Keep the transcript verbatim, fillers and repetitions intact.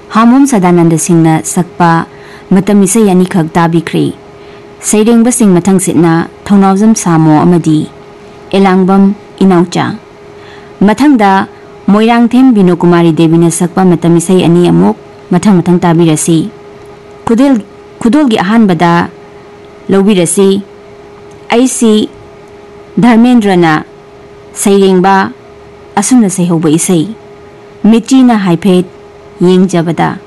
हामोम सदानंद सिंह सकपा मतम इसई अनिखक ताबिख्रे सैरेंग सिंह मथंग सितना थौनावजम सामो अमदी एलांगबम इनाउचा मथंगदा मोइरांगथेम बिनो कुमारी देवी ने सकपा मतम इसई अनि अमुक मथंग मथंग ताबिरसी खुदेल खुदोल की अहानबदा लौबिरसी ऐसी धर्मेंद्रना सैरेंबा असुमना सैहौबा इसई मिचीना हाइफेट येंगजबदा